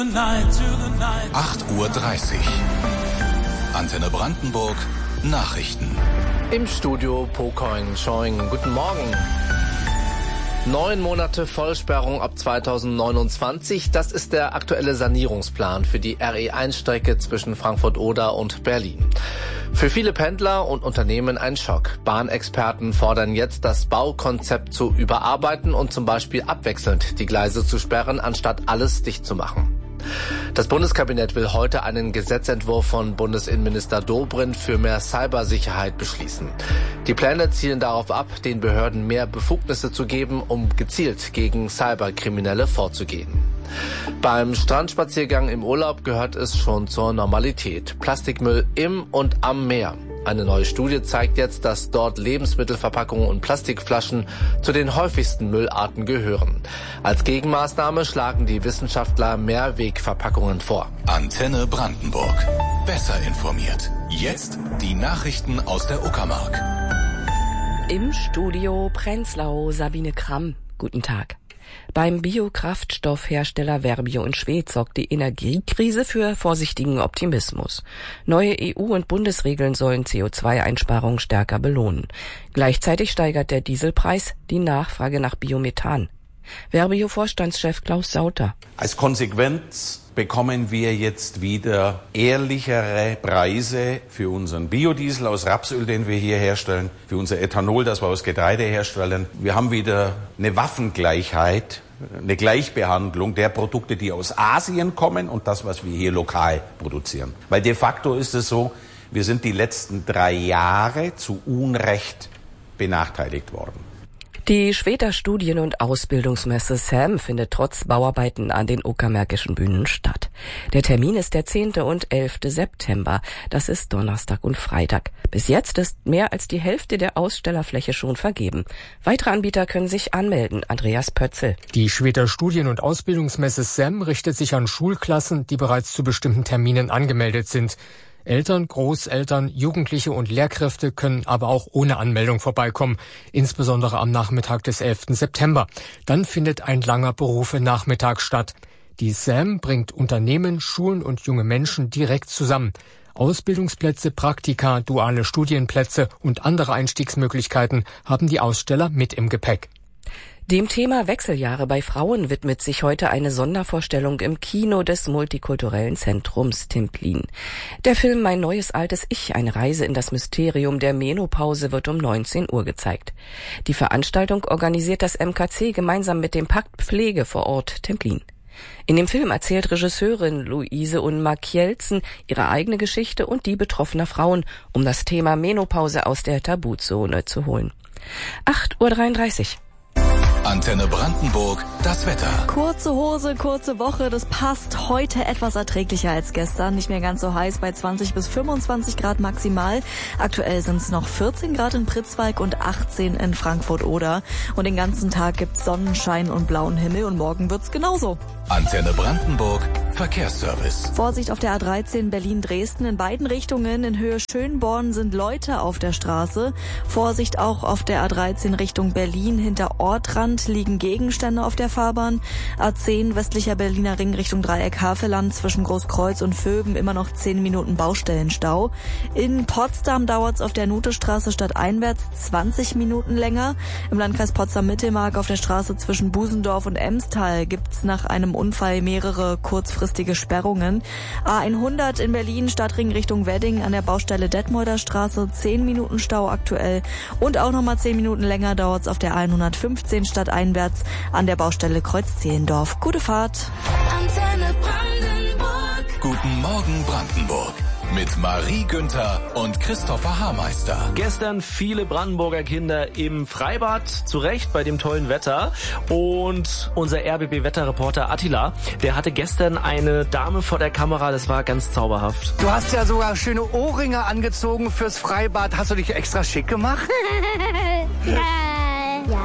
8:30 Uhr. Antenne Brandenburg. Nachrichten. Im Studio Pocoin Schoing. Guten Morgen. 9 Monate Vollsperrung ab 2029, das ist der aktuelle Sanierungsplan für die RE1-Strecke zwischen Frankfurt-Oder und Berlin. Für viele Pendler und Unternehmen ein Schock. Bahnexperten fordern jetzt, das Baukonzept zu überarbeiten und zum Beispiel abwechselnd die Gleise zu sperren, anstatt alles dicht zu machen. Das Bundeskabinett will heute einen Gesetzentwurf von Bundesinnenminister Dobrindt für mehr Cybersicherheit beschließen. Die Pläne zielen darauf ab, den Behörden mehr Befugnisse zu geben, um gezielt gegen Cyberkriminelle vorzugehen. Beim Strandspaziergang im Urlaub gehört es schon zur Normalität. Plastikmüll im und am Meer. Eine neue Studie zeigt jetzt, dass dort Lebensmittelverpackungen und Plastikflaschen zu den häufigsten Müllarten gehören. Als Gegenmaßnahme schlagen die Wissenschaftler Mehrwegverpackungen vor. Antenne Brandenburg. Besser informiert. Jetzt die Nachrichten aus der Uckermark. Im Studio Prenzlau Sabine Kramm. Guten Tag. Beim Biokraftstoffhersteller Verbio in Schwedt sorgt die Energiekrise für vorsichtigen Optimismus. Neue EU- und Bundesregeln sollen CO2-Einsparungen stärker belohnen. Gleichzeitig steigert der Dieselpreis die Nachfrage nach Biomethan. Verbio-Vorstandschef Klaus Sauter. Als Konsequenz bekommen wir jetzt wieder ehrlichere Preise für unseren Biodiesel aus Rapsöl, den wir hier herstellen, für unser Ethanol, das wir aus Getreide herstellen. Wir haben wieder eine Waffengleichheit, eine Gleichbehandlung der Produkte, die aus Asien kommen und das, was wir hier lokal produzieren. Weil de facto ist es so, wir sind die letzten 3 Jahre zu Unrecht benachteiligt worden. Die Schweder Studien- und Ausbildungsmesse SAM findet trotz Bauarbeiten an den uckermärkischen Bühnen statt. Der Termin ist der 10. und 11. September. Das ist Donnerstag und Freitag. Bis jetzt ist mehr als die Hälfte der Ausstellerfläche schon vergeben. Weitere Anbieter können sich anmelden. Andreas Pötzel. Die Schweder Studien- und Ausbildungsmesse SAM richtet sich an Schulklassen, die bereits zu bestimmten Terminen angemeldet sind. Eltern, Großeltern, Jugendliche und Lehrkräfte können aber auch ohne Anmeldung vorbeikommen, insbesondere am Nachmittag des 11. September. Dann findet ein langer Berufe-Nachmittag statt. Die SAM bringt Unternehmen, Schulen und junge Menschen direkt zusammen. Ausbildungsplätze, Praktika, duale Studienplätze und andere Einstiegsmöglichkeiten haben die Aussteller mit im Gepäck. Dem Thema Wechseljahre bei Frauen widmet sich heute eine Sondervorstellung im Kino des Multikulturellen Zentrums Templin. Der Film Mein neues altes Ich, eine Reise in das Mysterium der Menopause, wird um 19 Uhr gezeigt. Die Veranstaltung organisiert das MKC gemeinsam mit dem Pakt Pflege vor Ort Templin. In dem Film erzählt Regisseurin Luise Unmark-Jelzen ihre eigene Geschichte und die betroffener Frauen, um das Thema Menopause aus der Tabuzone zu holen. 8:33 Uhr. Antenne Brandenburg, das Wetter. Kurze Hose, kurze Woche, das passt heute etwas erträglicher als gestern. Nicht mehr ganz so heiß bei 20 bis 25 Grad maximal. Aktuell sind es noch 14 Grad in Pritzwalk und 18 in Frankfurt-Oder. Und den ganzen Tag gibt's Sonnenschein und blauen Himmel und morgen wird's genauso. Antenne Brandenburg, Verkehrsservice. Vorsicht auf der A13 Berlin-Dresden. In beiden Richtungen in Höhe Schönborn sind Leute auf der Straße. Vorsicht auch auf der A13 Richtung Berlin. Hinter Ortrand liegen Gegenstände auf der Fahrbahn. A10 westlicher Berliner Ring Richtung Dreieck Havelland zwischen Großkreuz und Vöben immer noch 10 Minuten Baustellenstau. In Potsdam dauert's auf der Nutestraße stadteinwärts 20 Minuten länger. Im Landkreis Potsdam-Mittelmark auf der Straße zwischen Busendorf und Emstal gibt's nach einem Unfall mehrere kurzfristige Sperrungen. A100 in Berlin Stadtring Richtung Wedding an der Baustelle Detmolder Straße 10 Minuten Stau aktuell und auch nochmal 10 Minuten länger dauert's auf der 115 stadteinwärts an der Baustelle Kreuz-Zehlendorf. Gute Fahrt. Antenne Brandenburg. Guten Morgen Brandenburg. Mit Marie Günther und Christopher Haarmeister. Gestern viele Brandenburger Kinder im Freibad, zu Recht bei dem tollen Wetter. Und unser RBB-Wetterreporter Attila, der hatte gestern eine Dame vor der Kamera, das war ganz zauberhaft. Du hast ja sogar schöne Ohrringe angezogen fürs Freibad. Hast du dich extra schick gemacht?